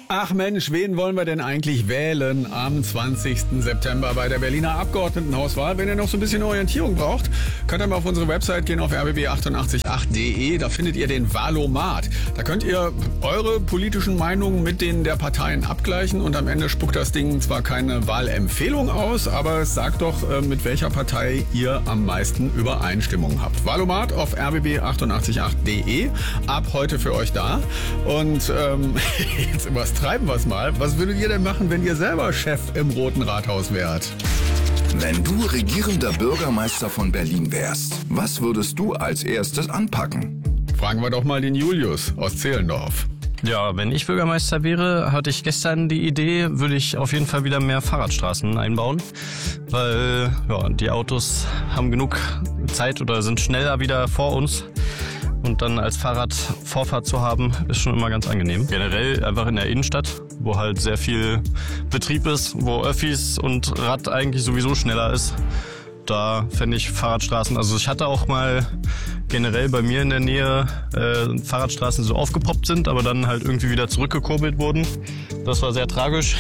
Ach Mensch, wen wollen wir denn eigentlich wählen am 20. September bei der Berliner Abgeordnetenhauswahl? Wenn ihr noch so ein bisschen Orientierung braucht, könnt ihr mal auf unsere Website gehen, auf rbb888.de. Da findet ihr den Wahlomat. Da könnt ihr eure politischen Meinungen mit denen der Parteien abgleichen und am Ende spuckt das Ding zwar keine Wahlempfehlung aus, aber es sagt doch, mit welcher Partei ihr am meisten Übereinstimmung habt. Wahlomat auf rbb888.de. Ab heute für euch da. Und jetzt übertreiben wir es mal. Was würdet ihr denn machen, wenn ihr selber Chef im Roten Rathaus wärt? Wenn du regierender Bürgermeister von Berlin wärst, was würdest du als erstes anpacken? Fragen wir doch mal den Julius aus Zehlendorf. Ja, wenn ich Bürgermeister wäre, hatte ich gestern die Idee, würde ich auf jeden Fall wieder mehr Fahrradstraßen einbauen. Weil die Autos haben genug Zeit oder sind schneller wieder vor uns. Und dann als Fahrrad Vorfahrt zu haben, ist schon immer ganz angenehm. Generell einfach in der Innenstadt, wo halt sehr viel Betrieb ist, wo Öffis und Rad eigentlich sowieso schneller ist. Da fände ich Fahrradstraßen, also ich hatte auch mal generell bei mir in der Nähe Fahrradstraßen so aufgepoppt sind, aber dann halt irgendwie wieder zurückgekurbelt wurden. Das war sehr tragisch.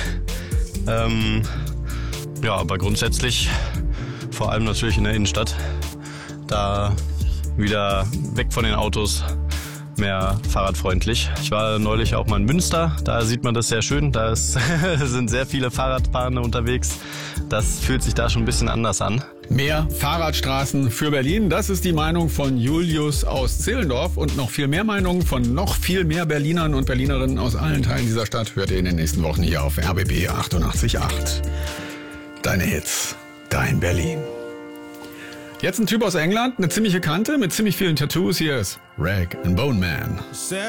Aber grundsätzlich, vor allem natürlich in der Innenstadt, da wieder weg von den Autos, mehr fahrradfreundlich. Ich war neulich auch mal in Münster, da sieht man das sehr schön, da sind sehr viele Fahrradfahrende unterwegs. Das fühlt sich da schon ein bisschen anders an. Mehr Fahrradstraßen für Berlin, das ist die Meinung von Julius aus Zehlendorf und noch viel mehr Meinungen von noch viel mehr Berlinern und Berlinerinnen aus allen Teilen dieser Stadt hört ihr in den nächsten Wochen hier auf RBB 88.8. Deine Hits, dein Berlin. Jetzt ein Typ aus England, eine ziemliche Kante mit ziemlich vielen Tattoos. Hier ist Rag and Bone Man.